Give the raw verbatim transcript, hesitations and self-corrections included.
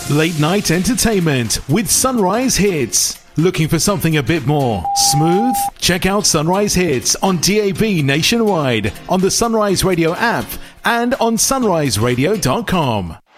Late night entertainment with Sunrise Hits. Looking for something a bit more smooth? Check out Sunrise Hits on D A B nationwide, on the Sunrise Radio app, and on sunrise radio dot com.